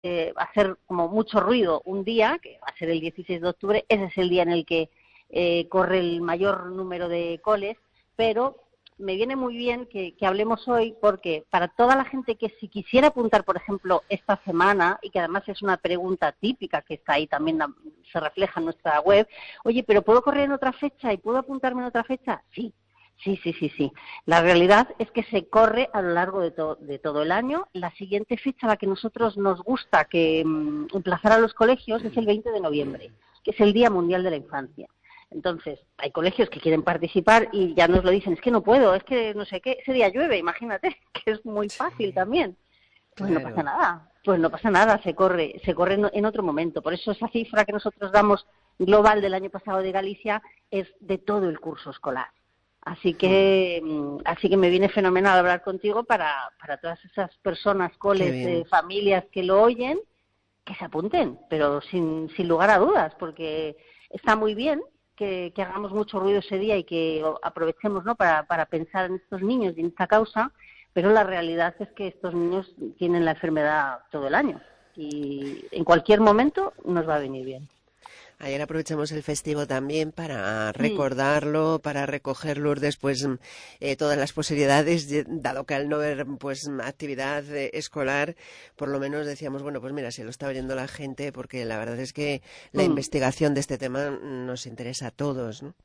hacer como mucho ruido un día, que va a ser el 16 de octubre, ese es el día en el que corre el mayor número de coles, pero me viene muy bien que hablemos hoy porque para toda la gente que si quisiera apuntar, por ejemplo, esta semana, y que además es una pregunta típica que está ahí también, se refleja en nuestra web, oye, ¿pero puedo correr en otra fecha y puedo apuntarme en otra fecha? Sí. Sí. La realidad es que se corre a lo largo de todo el año. La siguiente fecha a la que nosotros nos gusta que emplazar a los colegios es el 20 de noviembre, que es el Día Mundial de la Infancia. Entonces, hay colegios que quieren participar y ya nos lo dicen, es que no puedo, es que no sé qué, ese día llueve, imagínate, que es muy fácil Sí, también. Pues no pasa claro. nada, se corre en otro momento. Por eso esa cifra que nosotros damos global del año pasado de Galicia es de todo el curso escolar. Mm, Así que me viene fenomenal hablar contigo para todas esas personas, qué coles, bien. familias que lo oyen, que se apunten, pero sin lugar a dudas, porque está muy bien que hagamos mucho ruido ese día y que aprovechemos, ¿no?, para pensar en estos niños y en esta causa, pero la realidad es que estos niños tienen la enfermedad todo el año y en cualquier momento nos va a venir bien. Ayer aprovechamos el festivo también para Mm. recordarlo, para recoger Lourdes, pues todas las posibilidades, dado que al no haber pues actividad escolar, por lo menos decíamos, bueno, pues mira, se lo está oyendo la gente, porque la verdad es que la Mm. investigación de este tema nos interesa a todos, ¿no?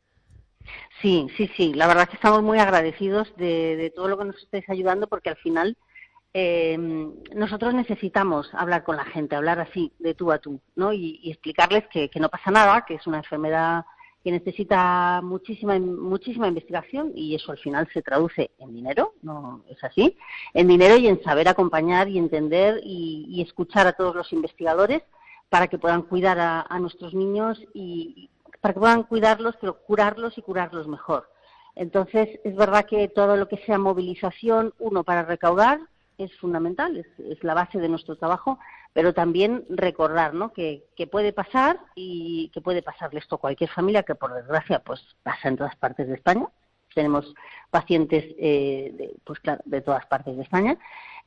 Sí, la verdad es que estamos muy agradecidos de todo lo que nos estáis ayudando porque al final eh, nosotros necesitamos hablar con la gente, hablar así de tú a tú, ¿no? Y explicarles que no pasa nada, que es una enfermedad que necesita muchísima investigación y eso al final se traduce en dinero, ¿no es así? En dinero y en saber acompañar y entender y escuchar a todos los investigadores para que puedan cuidar a nuestros niños y para que puedan cuidarlos, pero curarlos y curarlos mejor. Entonces, es verdad que todo lo que sea movilización, uno, para recaudar, es fundamental, es la base de nuestro trabajo, pero también recordar, ¿no?, que puede pasar y que puede pasarle esto a cualquier familia, que por desgracia pues pasa en todas partes de España. Tenemos pacientes pues claro, de todas partes de España,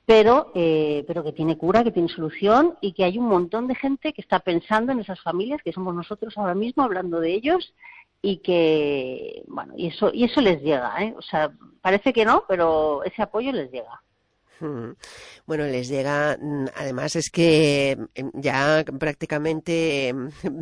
pero que tiene cura, que tiene solución y que hay un montón de gente que está pensando en esas familias, que somos nosotros ahora mismo hablando de ellos y que, bueno, y eso les llega, ¿eh? O sea, parece que no, pero ese apoyo les llega. Mm. Bueno, les llega, además es que ya prácticamente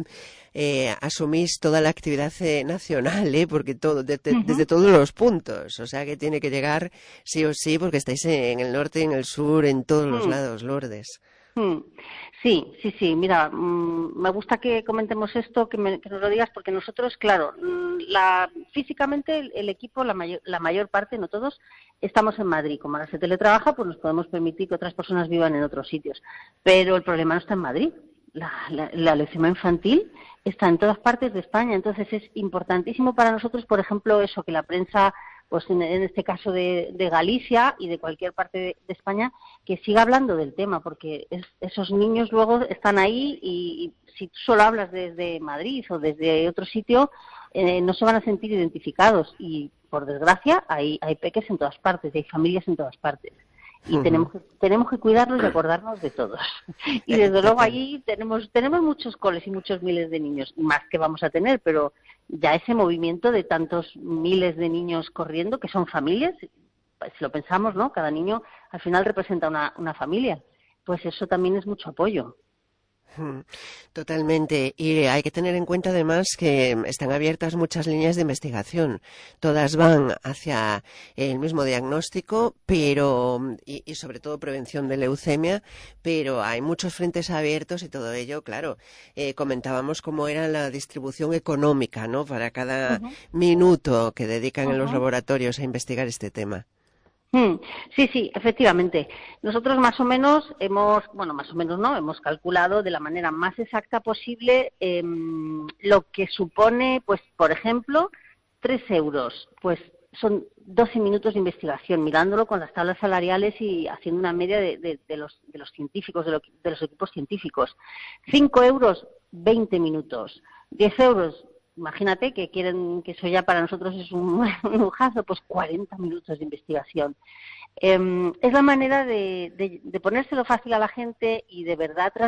asumís toda la actividad nacional, porque todo, desde Ujú. todos los puntos, o sea que tiene que llegar sí o sí, porque estáis en el norte, en el sur, en todos los Mm. lados, Lourdes. Mm. Sí, mira, me gusta que comentemos esto, que nos lo digas, porque nosotros, claro, físicamente el equipo, la mayor parte, no todos, estamos en Madrid. Como ahora se teletrabaja, pues nos podemos permitir que otras personas vivan en otros sitios. Pero el problema no está en Madrid. La leucemia infantil está en todas partes de España, entonces es importantísimo para nosotros, por ejemplo, eso, que la prensa, pues en este caso de Galicia y de cualquier parte de España, que siga hablando del tema, porque esos niños luego están ahí y si tú solo hablas desde Madrid o desde otro sitio, no se van a sentir identificados y, por desgracia, hay peques en todas partes, hay familias en todas partes. Y tenemos que cuidarlos y acordarnos de todos. Y desde luego Total. allí tenemos muchos coles y muchos miles de niños, más que vamos a tener, pero ya ese movimiento de tantos miles de niños corriendo, que son familias, si lo pensamos, ¿no? Cada niño al final representa una familia. Pues eso también es mucho apoyo. Mm. Totalmente. Y hay que tener en cuenta además que están abiertas muchas líneas de investigación. Todas van hacia el mismo diagnóstico, pero y sobre todo prevención de leucemia, pero hay muchos frentes abiertos y todo ello, claro. Comentábamos cómo era la distribución económica, ¿no? Para cada Ujú, minuto que dedican en los ujú. laboratorios a investigar este tema. Sí, efectivamente. Nosotros más o menos más o menos no, hemos calculado de la manera más exacta posible lo que supone, pues, por ejemplo, 3 euros. Pues son 12 minutos de investigación, mirándolo con las tablas salariales y haciendo una media de los científicos, de los equipos científicos. 5 euros, 20 minutos. 10 euros, imagínate que quieren, que eso ya para nosotros es un lujazo, pues 40 minutos de investigación. Es la manera de ponérselo fácil a la gente y de verdad